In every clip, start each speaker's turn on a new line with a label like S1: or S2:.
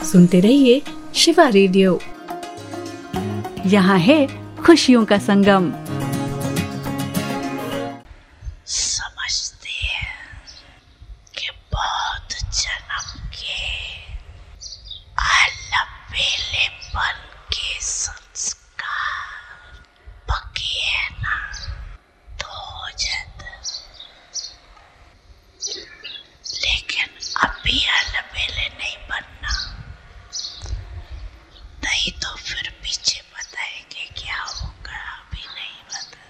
S1: सुनते रहिए शिवा रेडियो। यहाँ है खुशियों का संगम।
S2: समझते हैं कि बहुत जन्म के अलबेलेपन के संस्कार पके है ना, तो हो जाता, लेकिन अभी अलबेले नहीं बनना, नहीं तो फिर पीछे बताएंगे क्या होगा। अभी नहीं बता,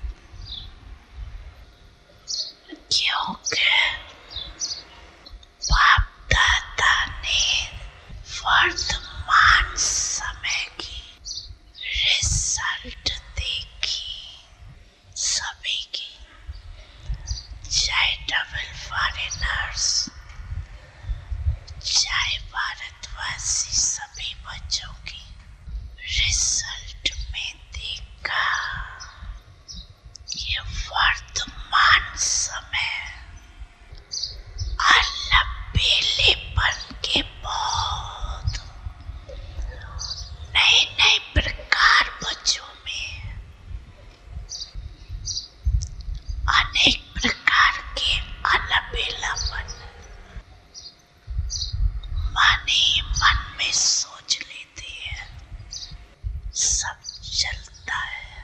S2: क्योंकि बाप दादा ने वर्तमान समय की रिजल्ट देखी, सभी की, चाहे डबल फॉरेनर्स, चाहे भारतवासी, सभी बच्चों की रिजल्ट में देखा ये वर्तमान समय अलबेलेपन के बहुत नए नए प्रकार बच्चों में, अनेक प्रकार के अलबेलापन माने मन में सोच लेते हैं, सब चलता है।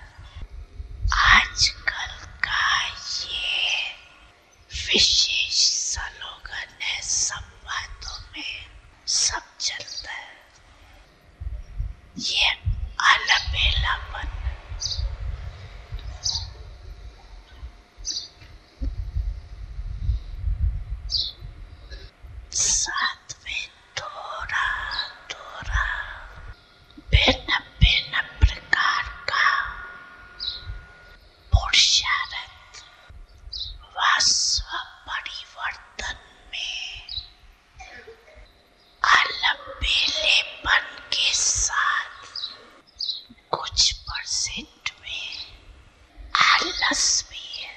S2: आजकल का ये विशेष स्लोगन है, सब बातों में सब चलता है, ये अलबेलापन। साथ में थोड़ा थोड़ा भिन्न भिन्न प्रकार का पुरुषार्थ व स्व परिवर्तन में अलबेलेपन के साथ कुछ परसेंट में आलस भी है।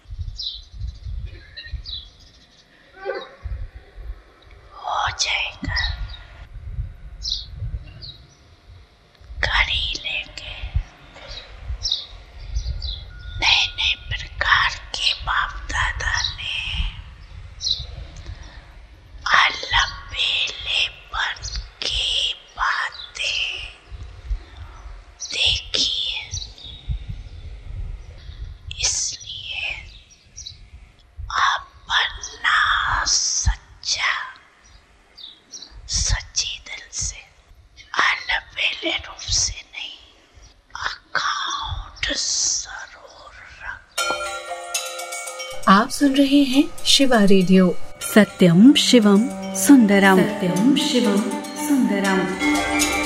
S2: हो जाएगा, कर ही लेंगे। नए नए प्रकार के बाप दादा ने अलबेलेपन की बातें देखी है, इसलिए अपना सच्चा सच्चे दिल से, अलबेले रूप से नहीं, अकाउंट जरूर रखो।
S1: आप सुन रहे हैं शिवा रेडियो।
S3: सत्यम शिवम सुंदरम।
S1: सत्यम शिवम सुंदरम।